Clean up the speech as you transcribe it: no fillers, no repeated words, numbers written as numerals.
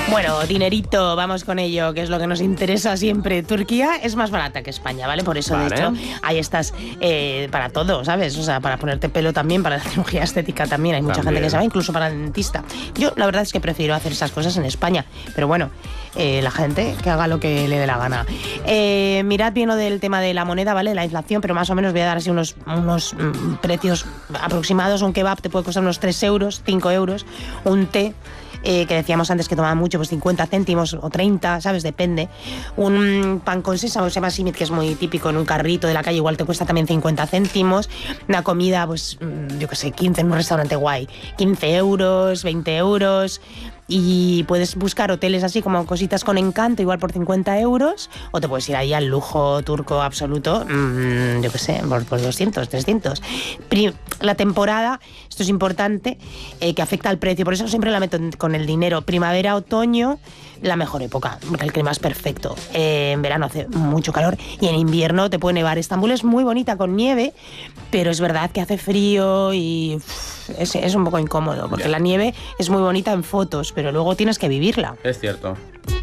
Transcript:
Bueno, dinerito, vamos con ello, que es lo que nos interesa siempre. Turquía es más barata que España, ¿vale? Por eso, Vale. de hecho, ahí estás para todo, ¿sabes? O sea, para ponerte pelo también, para la cirugía estética también. Hay mucha También. gente que se va, incluso para el dentista. Yo, la verdad es que prefiero hacer esas cosas en España. Pero bueno, la gente que haga lo que le dé la gana. Mirad bien lo del tema de la moneda, ¿vale? La inflación, pero más o menos voy a dar así unos precios aproximados. Un kebab te puede costar unos 3 euros, 5 euros. Un té, que decíamos antes que tomaba mucho, pues 50 céntimos o 30, ¿sabes? Depende. Un pan con sésamo, se llama simit, que es muy típico en un carrito de la calle, igual te cuesta también 50 céntimos. Una comida, pues yo qué sé, 15 en un restaurante guay, 15 euros, 20 euros. Y puedes buscar hoteles así como cositas con encanto, igual por 50 euros, o te puedes ir ahí al lujo turco absoluto, yo qué sé, por 200, 300. La temporada, esto es importante, que afecta al precio, por eso siempre la meto con el dinero. Primavera, otoño, la mejor época, porque el clima es perfecto. En verano hace mucho calor y en invierno te puede nevar. Estambul es muy bonita con nieve, pero es verdad que hace frío y es un poco incómodo, porque la nieve es muy bonita en fotos, pero luego tienes que vivirla. Es cierto.